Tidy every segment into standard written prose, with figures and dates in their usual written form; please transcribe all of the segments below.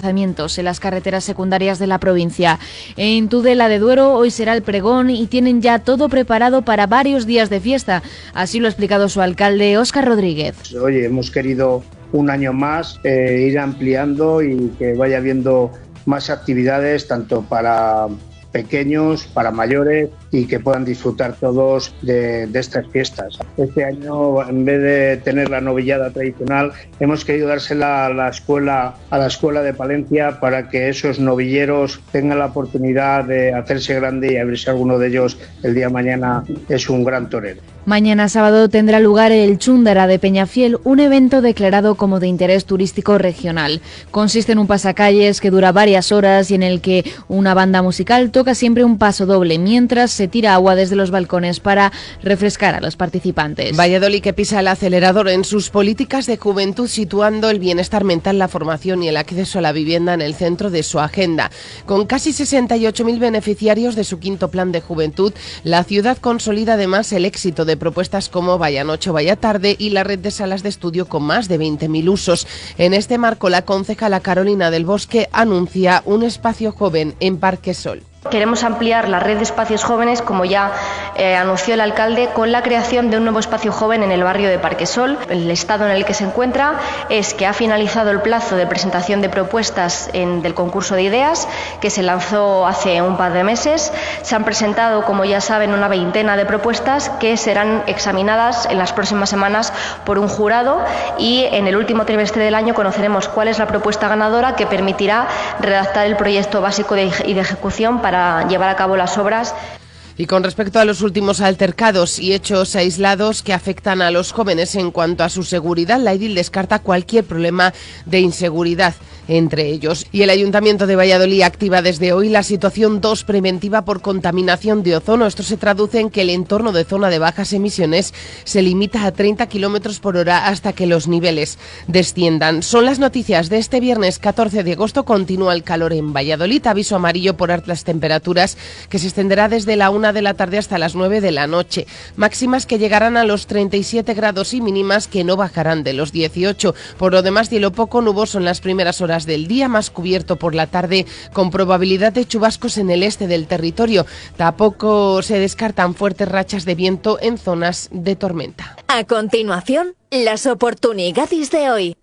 desplazamientos en las carreteras secundarias de la provincia. En Tudela de Duero hoy será el pregón y tienen ya todo preparado para varios días de fiesta. Así lo ha explicado su alcalde, Óscar Rodríguez. Oye, hemos querido un año más ir ampliando y que vaya habiendo más actividades tanto para pequeños, para mayores y que puedan disfrutar todos de estas fiestas. Este año, en vez de tener la novillada tradicional, hemos querido dársela a la escuela de Palencia para que esos novilleros tengan la oportunidad de hacerse grande y a ver si alguno de ellos el día de mañana es un gran torero. Mañana sábado tendrá lugar el Chúndara de Peñafiel, un evento declarado como de interés turístico regional. Consiste en un pasacalles que dura varias horas y en el que una banda musical toca siempre un paso doble, mientras se tira agua desde los balcones para refrescar a los participantes. Valladolid que pisa el acelerador en sus políticas de juventud, situando el bienestar mental, la formación y el acceso a la vivienda en el centro de su agenda. Con casi 68.000 beneficiarios de su quinto plan de juventud, la ciudad consolida además el éxito de propuestas como Vaya Noche, Vaya Tarde y la red de salas de estudio con más de 20.000 usos. En este marco, la concejala Carolina del Bosque anuncia un espacio joven en Parque Sol. Queremos ampliar la red de espacios jóvenes, como ya anunció el alcalde, con la creación de un nuevo espacio joven en el barrio de Parquesol. El estado en el que se encuentra es que ha finalizado el plazo de presentación de propuestas del concurso de ideas, que se lanzó hace un par de meses. Se han presentado, como ya saben, una veintena de propuestas que serán examinadas en las próximas semanas por un jurado y en el último trimestre del año conoceremos cuál es la propuesta ganadora que permitirá redactar el proyecto básico y de ejecución para llevar a cabo las obras. Y con respecto a los últimos altercados y hechos aislados que afectan a los jóvenes en cuanto a su seguridad, la Edil descarta cualquier problema de inseguridad entre ellos. Y el Ayuntamiento de Valladolid activa desde hoy la situación 2 preventiva por contaminación de ozono. Esto se traduce en que el entorno de zona de bajas emisiones se limita a 30 km por hora hasta que los niveles desciendan. Son las noticias de este viernes 14 de agosto. Continúa el calor en Valladolid. Aviso amarillo por altas temperaturas que se extenderá desde la 1 de la tarde hasta las 9 de la noche. Máximas que llegarán a los 37 grados y mínimas que no bajarán de los 18. Por lo demás, cielo poco nuboso en las primeras horas del día, más cubierto por la tarde, con probabilidad de chubascos en el este del territorio. Tampoco se descartan fuertes rachas de viento en zonas de tormenta. A continuación, las oportunidades de hoy.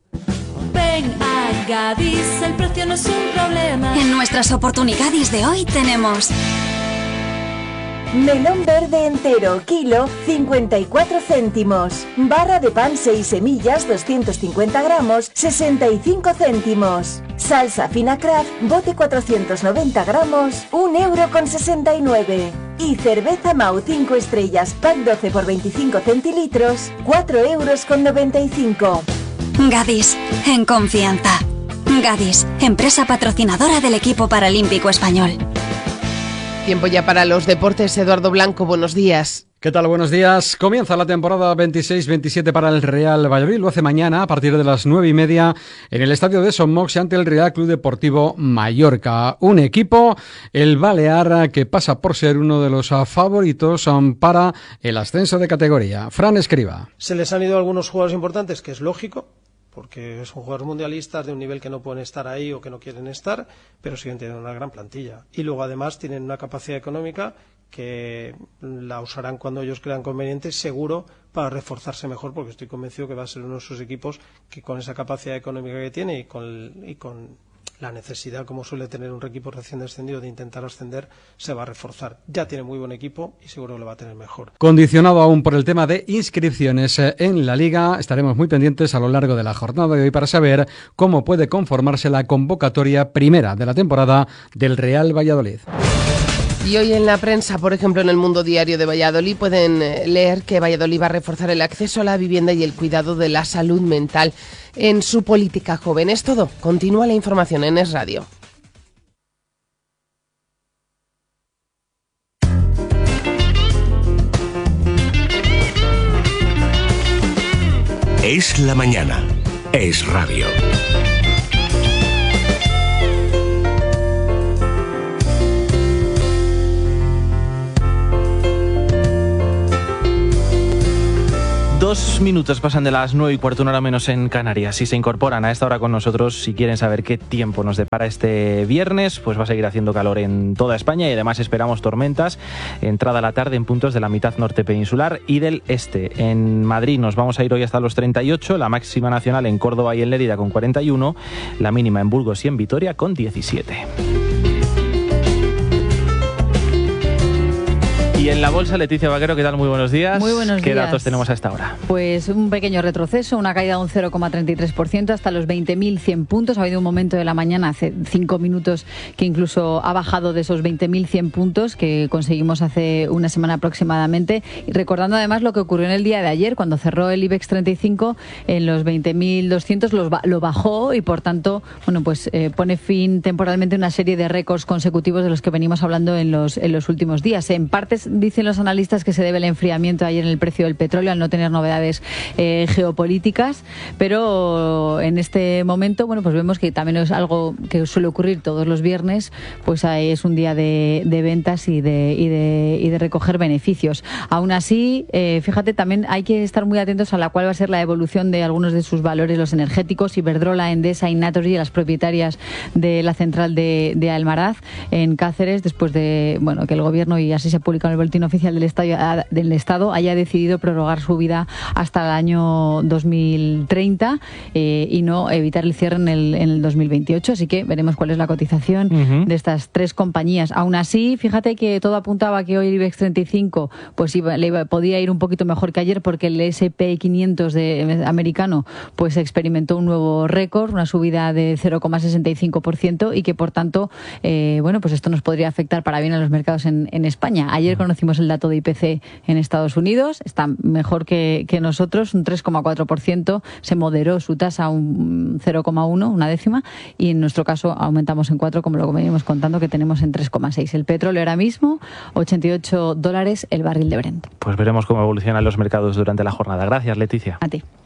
Ven a Gadis, el precio no es un problema. En nuestras oportunidades de hoy tenemos melón verde entero, kilo, 54 céntimos. Barra de pan 6 semillas, 250 gramos, 65 céntimos. Salsa fina Kraft, bote 490 gramos, 1,69 €. Y cerveza Mau 5 estrellas, pack 12 por 25 centilitros, 4,95 €. Gadis, en confianza. Gadis, empresa patrocinadora del equipo paralímpico español. Tiempo ya para los deportes. Eduardo Blanco, buenos días. ¿Qué tal? Buenos días. Comienza la temporada 26-27 para el Real Valladolid. Lo hace mañana a partir de las 9:30 en el estadio de Son Moix ante el Real Club Deportivo Mallorca. Un equipo, el Balear, que pasa por ser uno de los favoritos para el ascenso de categoría. Fran Escriba. Se les han ido algunos jugadores importantes, que es lógico, porque son jugadores mundialistas de un nivel que no pueden estar ahí o que no quieren estar, pero siguen teniendo una gran plantilla. Y luego además tienen una capacidad económica que la usarán cuando ellos crean conveniente, seguro, para reforzarse mejor, porque estoy convencido que va a ser uno de esos equipos que con esa capacidad económica que tiene y con la necesidad, como suele tener un equipo recién descendido, de intentar ascender, se va a reforzar. Ya tiene muy buen equipo y seguro que lo va a tener mejor. Condicionado aún por el tema de inscripciones en la Liga, estaremos muy pendientes a lo largo de la jornada de hoy para saber cómo puede conformarse la convocatoria primera de la temporada del Real Valladolid. Y hoy en la prensa, por ejemplo en el Mundo Diario de Valladolid, pueden leer que Valladolid va a reforzar el acceso a la vivienda y el cuidado de la salud mental en su política joven. Es todo. Continúa la información en Es Radio. Es la mañana. Es Radio. 2 minutos pasan de las 9:15, una hora menos en Canarias. Si se incorporan a esta hora con nosotros, si quieren saber qué tiempo nos depara este viernes, pues va a seguir haciendo calor en toda España y además esperamos tormentas entrada a la tarde en puntos de la mitad norte peninsular y del este. En Madrid nos vamos a ir hoy hasta los 38, la máxima nacional en Córdoba y en Lérida con 41, la mínima en Burgos y en Vitoria con 17. Y en la bolsa, Leticia Vaquero, ¿qué tal? Muy buenos días. Muy buenos días. ¿Qué datos tenemos a esta hora? Pues un pequeño retroceso, una caída de un 0,33% hasta los 20.100 puntos. Ha habido un momento de la mañana, hace 5 minutos, que incluso ha bajado de esos 20.100 puntos que conseguimos hace una semana aproximadamente. Y recordando además lo que ocurrió en el día de ayer, cuando cerró el IBEX 35 en los 20.200, lo bajó y por tanto, bueno, pues pone fin temporalmente a una serie de récords consecutivos de los que venimos hablando en los últimos días. En partes dicen los analistas que se debe al enfriamiento ayer en el precio del petróleo, al no tener novedades geopolíticas, pero en este momento, bueno, pues vemos que también es algo que suele ocurrir todos los viernes, pues es un día de ventas y de recoger beneficios. Aún así, fíjate, también hay que estar muy atentos a la cual va a ser la evolución de algunos de sus valores, los energéticos, Iberdrola, Endesa y Naturgy, las propietarias de la central de Almaraz en Cáceres, después de, bueno, que el gobierno, y así se ha publicado en el boletín oficial del Estado, haya decidido prorrogar su vida hasta el año 2030 y no evitar el cierre en el 2028. Así que veremos cuál es la cotización de estas tres compañías. Aún así, fíjate que todo apuntaba que hoy el IBEX 35 pues podía ir un poquito mejor que ayer, porque el S&P 500 americano pues experimentó un nuevo récord, una subida de 0,65%, y que por tanto bueno, pues esto nos podría afectar para bien a los mercados en España. Ayer conocimos el dato de IPC en Estados Unidos, está mejor que nosotros, un 3,4%, se moderó su tasa a un 0,1, una décima, y en nuestro caso aumentamos en 4, como lo venimos contando, que tenemos en 3,6. El petróleo ahora mismo, $88 el barril de Brent. Pues veremos cómo evolucionan los mercados durante la jornada. Gracias, Leticia. A ti.